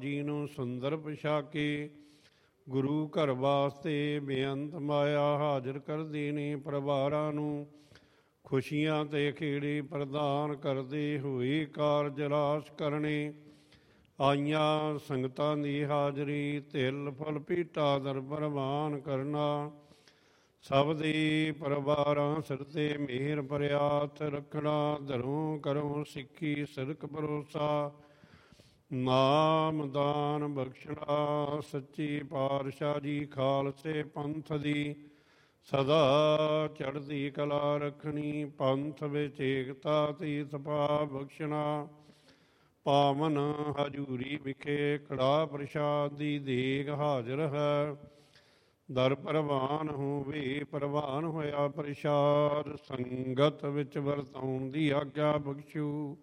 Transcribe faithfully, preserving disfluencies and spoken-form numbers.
ਜੀ ਨੂੰ ਸੁੰਦਰ ਪੁਸ਼ਾਕੇ, ਗੁਰੂ ਘਰ ਵਾਸਤੇ ਬੇਅੰਤ ਮਾਇਆ ਹਾਜ਼ਰ ਕਰਦੀ ਨੇ ਪਰਿਵਾਰਾਂ ਨੂੰ। ਖੁਸ਼ੀਆਂ ਤੇ ਖੇੜੇ ਪ੍ਰਦਾਨ ਕਰਦੇ ਹੋਏ ਕਾਰਜ ਰਾਸ ਕਰਨੇ। ਆਈਆਂ ਸੰਗਤਾਂ ਦੀ ਹਾਜ਼ਰੀ, ਤਿਲ ਫਲ ਭੇਟਾ ਦਰ ਪ੍ਰਵਾਨ ਕਰਨਾ। ਸਭ ਦੇ ਪਰਿਵਾਰਾਂ ਸਿਰ ਤੇ ਮਿਹਰ ਭਰਿਆਤ ਰੱਖਣਾ। ਦਰੋਂ ਕਰੋ ਸਿੱਖੀ ਸਿਦਕ ਭਰੋਸਾ, ਨਾਮ ਦਾਨ ਬਖਸ਼ਣਾ। ਸੱਚੀ ਪਾਤਸ਼ਾਹ ਜੀ ਖਾਲਸੇ ਪੰਥ ਦੀ ਸਦਾ ਚੜ੍ਹਦੀ ਕਲਾ ਰੱਖਣੀ। ਪੰਥ ਵਿੱਚ ਏਕਤਾ ਤੇ ਸਪਾ ਬਖਸ਼ਣਾ। ਪਾਵਨ ਹਜ਼ੂਰੀ ਵਿਖੇ ਕੜਾਹ ਪ੍ਰਸ਼ਾਦ ਦੀ ਦੇਗ ਹਾਜ਼ਰ ਹੈ। ਦਰ ਪ੍ਰਵਾਨ ਹੋਵੇ ਪ੍ਰਵਾਨ ਹੋਇਆ ਪ੍ਰਸ਼ਾਦ, ਸੰਗਤ ਵਿੱਚ ਵਰਤਾਉਣ ਦੀ ਆਗਿਆ ਬਖਸ਼ੂ।